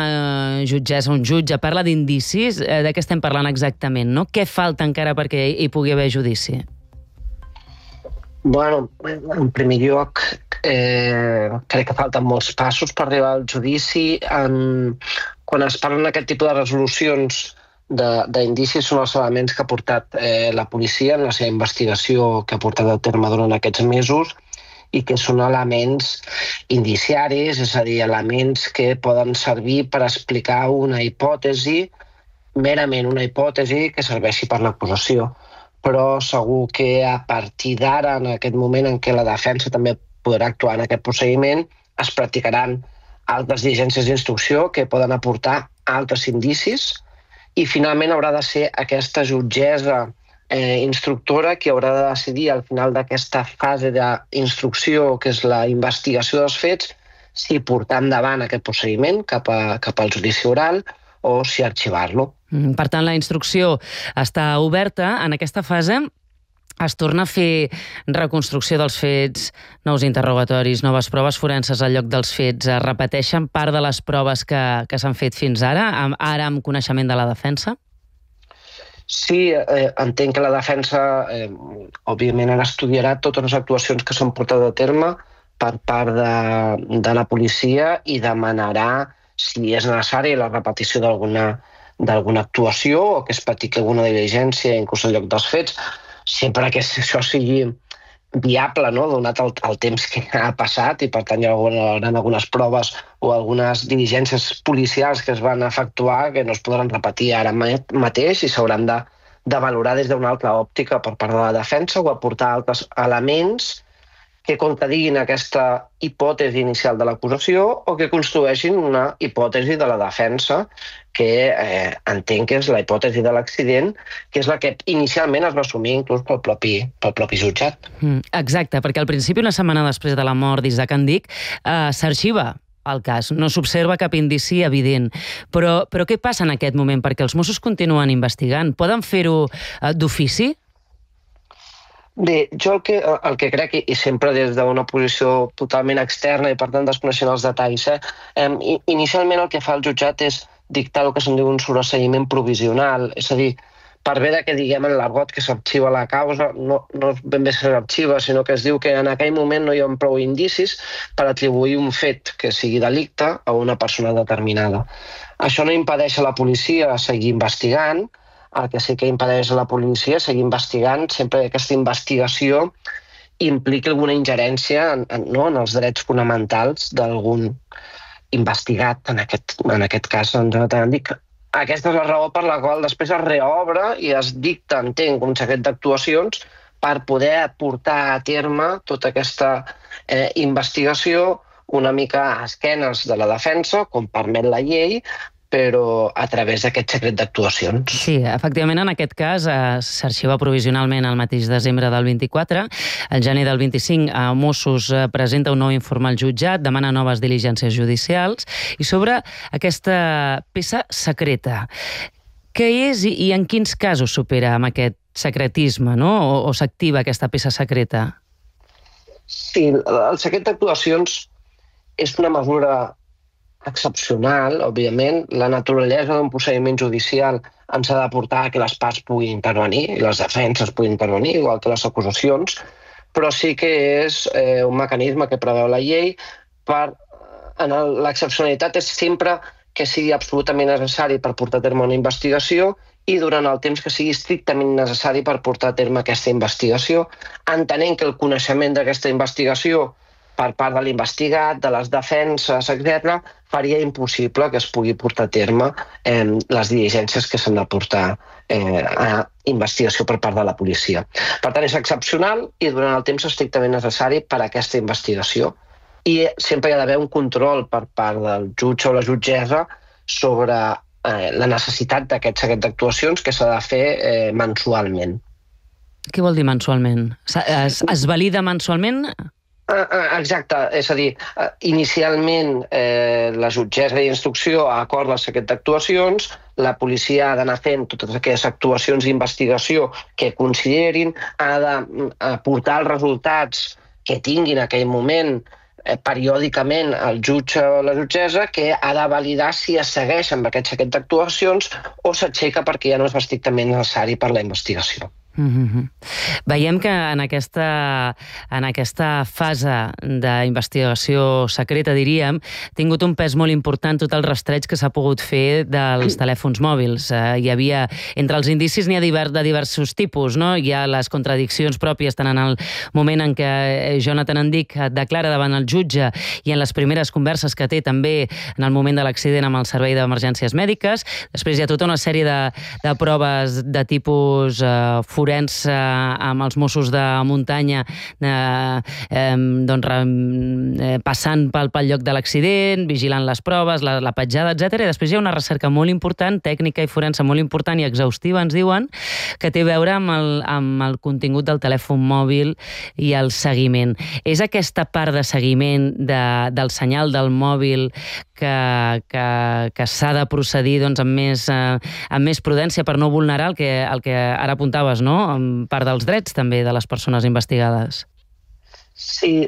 una jutgessa, un jutge, parla d'indicis, de què estem parlant exactament, no? Què falta encara perquè hi pugui haver judici? Bueno, en primer lloc, eh, crec que falten molts passos per arribar al judici. En, quan es parlen d'aquest tipus de resolucions d'indicis, són els elements que ha portat eh, la policia en la seva investigació que ha portat a terme durant aquests mesos i que són elements indiciaris, és a dir, elements que poden servir per explicar una hipòtesi, merament una hipòtesi que serveixi per l'acusació. Però segur que a partir d'ara, en aquest moment en què la defensa també podrà actuar en aquest procediment, es practicaran altres diligències d'instrucció que poden aportar altres indicis i finalment haurà de ser aquesta jutgessa eh, instructora qui haurà de decidir al final d'aquesta fase d'instrucció, que és la investigació dels fets, si portar endavant aquest procediment cap, a, cap al judici oral o si arxivar-lo. Per tant, la instrucció està oberta. En aquesta fase es torna a fer reconstrucció dels fets, nous interrogatoris, noves proves forenses al lloc dels fets. Es repeteixen part de les proves que, que s'han fet fins ara, ara amb coneixement de la defensa? Sí, eh, entenc que la defensa, eh, òbviament, ara estudiarà totes les actuacions que s'han portat a terme per part de, de la policia i demanarà, si és necessari, la repetició d'alguna d'alguna actuació o que es practiqui alguna diligència inclús al lloc dels fets, sempre que això sigui viable, no? Donat el, el temps que ha passat i per tant hi haurà algunes proves o algunes diligències policials que es van efectuar que no es podran repetir ara mateix i s'hauran de, de valorar des d'una altra òptica per part de la defensa o aportar altres elements que contradiguin aquesta hipòtesi inicial de l'acusació o que construeixin una hipòtesi de la defensa que eh, entenc que és la hipòtesi de l'accident, que és la que inicialment es va assumir inclús pel propi, pel propi jutjat. Mm, exacte, perquè al principi, una setmana després de la mort d'Isaac Andic, eh, s'arxiva el cas, no s'observa cap indici evident. Però, però què passa en aquest moment? Perquè els Mossos continuen investigant. Poden fer-ho eh, d'ofici? Bé, jo el que, el que crec, i sempre des d'una posició totalment externa i per tant desconeixent els detalls, eh, eh, inicialment el que fa el jutjat és dictar el que se'n diu un sobreseïment provisional, és a dir, per bé que diguem en l'argot que s'arxiva la causa, no, no ben bé s'arxiva, sinó que es diu que en aquell moment no hi ha prou indicis per atribuir un fet que sigui delicte a una persona determinada. Això no impedeix a la policia seguir investigant, el que sí que impedeix a la policia seguir investigant sempre que aquesta investigació impliqui alguna ingerència en, en, no, en els drets fonamentals d'algun investigat, en aquest, en aquest cas, en Jonathan Andic. Aquesta és la raó per la qual després es reobre i es dicta, entenc, un seguit d'actuacions per poder portar a terme tota aquesta eh, investigació una mica a esquenes de la defensa, com permet la llei, però a través d'aquest secret d'actuacions. Sí, efectivament, en aquest cas eh, s'arxiva provisionalment el mateix desembre del vint-i-quatre. El gener del vint-i-cinc, eh, Mossos eh, presenta un nou informe al jutjat, demana noves diligències judicials, i sobre aquesta peça secreta. Què és i, i en quins casos s'opera amb aquest secretisme, no? O, o s'activa aquesta peça secreta? Sí, el secret d'actuacions és una mesura excepcional, òbviament. La naturalesa d'un procediment judicial ens ha de portar que les parts puguin intervenir i les defenses puguin intervenir, igual que les acusacions, però sí que és eh, un mecanisme que preveu la llei per... L'excepcionalitat és sempre que sigui absolutament necessari per portar a terme una investigació i durant el temps que sigui estrictament necessari per portar a terme aquesta investigació, entenent que el coneixement d'aquesta investigació per part de l'investigat, de les defenses, etcètera, faria impossible que es pugui portar a terme eh, les diligències que s'han de portar eh, a investigació per part de la policia. Per tant, és excepcional i durant el temps estrictament necessari per a aquesta investigació. I sempre hi ha d'haver un control per part del jutge o la jutgessa sobre eh, la necessitat d'aquest seguit d'actuacions que s'ha de fer eh, mensualment. Què vol dir mensualment? Es, es valida mensualment? Exacte, és a dir, inicialment eh, la jutgessa d'instrucció acorda el seguit d'actuacions, la policia ha d'anar fent totes aquelles actuacions d'investigació que considerin, ha d'aportar els resultats que tinguin en aquell moment eh, periòdicament el jutge o la jutgessa, que ha de validar si es segueix amb aquest seguit d'actuacions o s'aixeca perquè ja no és estrictament necessari per la investigació. Mm-hmm. Veiem que en aquesta, en aquesta fase d'investigació secreta, diríem, ha tingut un pes molt important tot el rastreig que s'ha pogut fer dels telèfons mòbils. Eh, hi havia, entre els indicis n'hi ha divers, de diversos tipus, no? Hi ha les contradiccions pròpies tant en el moment en què Jonathan Andic declara davant el jutge i en les primeres converses que té també en el moment de l'accident amb el servei d'emergències mèdiques. Després hi ha tota una sèrie de, de proves de tipus eh, forense amb els Mossos de muntanya eh, eh, doncs, eh, passant pel, pel lloc de l'accident, vigilant les proves, la, la petjada, etcètera. I després hi ha una recerca molt important, tècnica i forense molt important i exhaustiva, ens diuen, que té a veure amb el, amb el contingut del telèfon mòbil i el seguiment. És aquesta part de seguiment de, del senyal del mòbil que, que, que s'ha de procedir doncs, amb, més, eh, amb més prudència per no vulnerar el que, el que ara apuntaves, no? En part dels drets també de les persones investigades. Sí,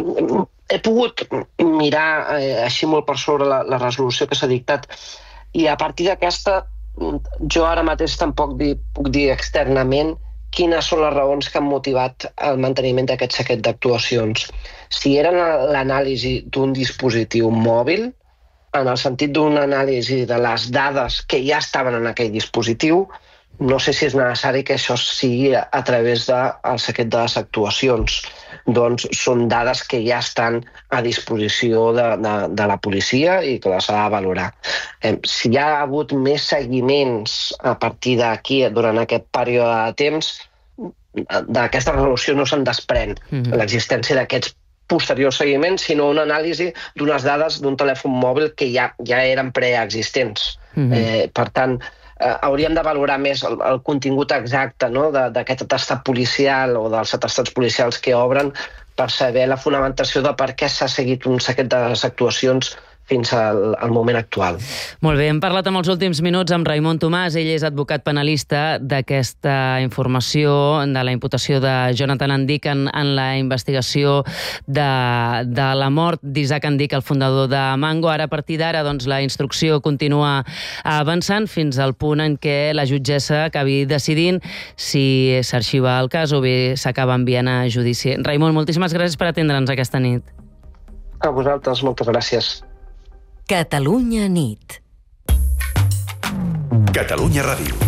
he pogut mirar eh, així molt per sobre la, la resolució que s'ha dictat i a partir d'aquesta jo ara mateix tampoc di, puc dir externament quines són les raons que han motivat el manteniment d'aquest seguit d'actuacions. Si eren l'anàlisi d'un dispositiu mòbil, en el sentit d'una anàlisi de les dades que ja estaven en aquell dispositiu, no sé si és necessari que això sigui a través del seguit de les actuacions. Doncs són dades que ja estan a disposició de, de, de la policia i que les ha de valorar. Eh, si hi ha hagut més seguiments a partir d'aquí durant aquest període de temps, d'aquesta resolució no se'n desprèn mm-hmm. l'existència d'aquests posteriors seguiments, sinó una anàlisi d'unes dades d'un telèfon mòbil que ja, ja eren preexistents. Mm-hmm. Eh, per tant, eh, hauríem de valorar més el, el contingut exacte, no?, d'aquest atestat policial o dels atestats policials que obren per saber la fonamentació de per què s'ha seguit un seguit de les actuacions fins al, al moment actual. Molt bé, hem parlat en els últims minuts amb Raimon Tomàs, ell és advocat penalista d'aquesta informació de la imputació de Jonathan Andic en, en la investigació de, de la mort d'Isaac Andic, el fundador de Mango. Ara, a partir d'ara, doncs, la instrucció continua avançant fins al punt en què la jutgessa acabi decidint si s'arxiva el cas o bé s'acaba enviant a judici. Raimon, moltíssimes gràcies per atendre'ns aquesta nit. A vosaltres, moltes gràcies. Catalunya nit. Catalunya Ràdio.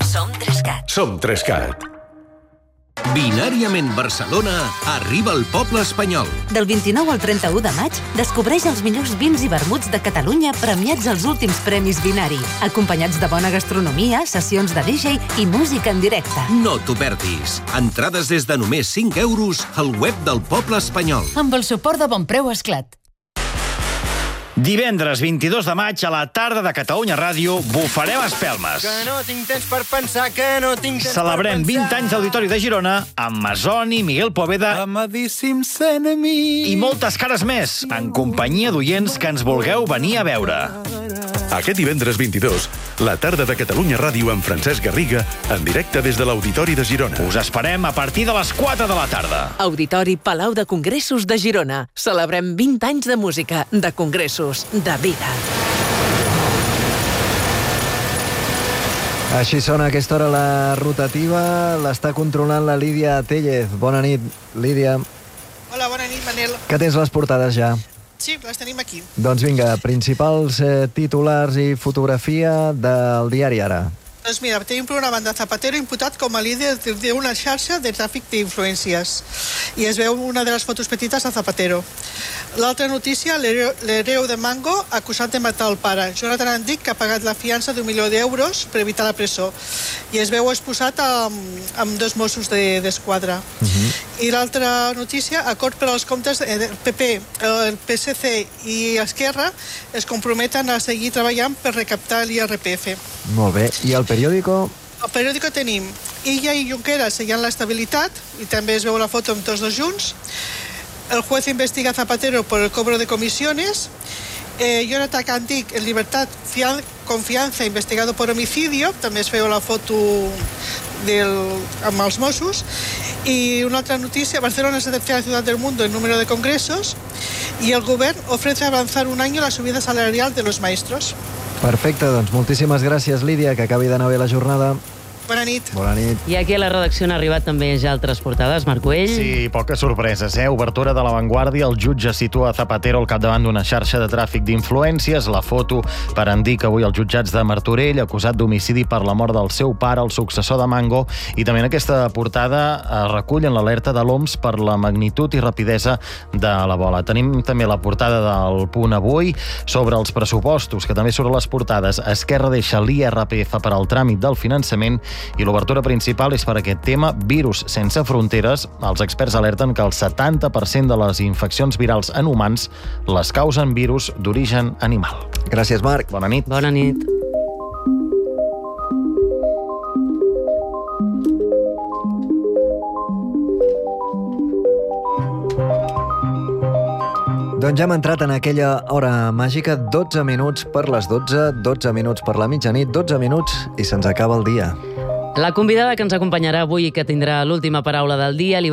Som Trescat. Som Trescat. Binàriament Barcelona arriba al poble espanyol. Del vint-i-nou al trenta-u de maig, descobreix els millors vins i vermuts de Catalunya premiats als últims Premis Binari, acompanyats de bona gastronomia, sessions de D J i música en directe. No t'ho perdis. Entrades des de només cinc euros al web del poble espanyol. Amb el suport de Bonpreu Esclat. Divendres vint-i-dos de maig a la tarda de Catalunya Ràdio bufarem espelmes. Que no tinc temps per pensar, que no tinc temps Celebrem per pensar. vint anys d'Auditori de Girona amb Masoni, Miguel Poveda Amadíssims enemics. i moltes cares més, en companyia d'oients que ens vulgueu venir a veure. Aquest divendres vint-i-dos, la tarda de Catalunya Ràdio amb Francesc Garriga, en directe des de l'Auditori de Girona. Us esperem a partir de les quatre de la tarda. Auditori Palau de Congressos de Girona. Celebrem vint anys de música, de congressos, de vida. Així sona a aquesta hora la rotativa. L'està controlant la Lídia Tellez. Bona nit, Lídia. Hola, bona nit, Manel. Que tens les portades ja? Sí, les tenim aquí. Doncs vinga, principals eh, titulars i fotografia del diari Ara. Doncs mira, tenim per una banda Zapatero imputat com a líder d'una xarxa de tràfic d'influències. I es veu una de les fotos petites a Zapatero. L'altra notícia, l'hereu de Mango acusat de matar el pare. Jonathan Andic, que ha pagat la fiança d'un milió d'euros per evitar la presó. I es veu exposat amb, amb dos Mossos d'Esquadra. De, uh-huh. I l'altra notícia, acord per als comptes del P P, el P S C i Esquerra es comprometen a seguir treballant per recaptar l'I R P F. Molt bé. I el periòdico? Al periòdico tenim Illa i Junqueras sellant l'estabilitat, i també es veu la foto amb tots dos junts. El juez investiga a Zapatero por el cobro de comisiones. Eh, Jonathan Andic en libertad, fian, confianza, investigado por homicidio. També es veu la foto del, amb els Mossos. Y una altra noticia, Barcelona es la tercera ciudad del mundo en número de congresos. Y el govern ofrece avanzar un año la subida salarial de los maestros. Perfecte, doncs moltíssimes gràcies, Lídia, que acabi d'anar bé la jornada. Bona nit. Bona nit. I aquí a la redacció han arribat també ja altres portades. Marc Güell. Sí, poques sorpreses, eh? Obertura de l'avantguàrdia, el jutge situa Zapatero al capdavant d'una xarxa de tràfic d'influències. La foto per Andic avui als jutjats de Martorell, acusat d'homicidi per la mort del seu pare, el successor de Mango. I també en aquesta portada es recullen l'alerta de l'O M S per la magnitud i rapidesa de la bola. Tenim també la portada del Punt Avui sobre els pressupostos, que també surt a les portades. Esquerra deixa l'I R P F per al tràmit del finançament i l'obertura principal és per aquest tema, virus sense fronteres. Els experts alerten que el setanta per cent de les infeccions virals en humans les causen virus d'origen animal. Gràcies, Marc. Bona nit. Bona nit. Doncs ja hem entrat en aquella hora màgica, dotze minuts per les dotze, dotze minuts per la mitjanit, dotze minuts i se'ns acaba el dia. La convidada que ens acompanyarà avui i que tindrà l'última paraula del dia li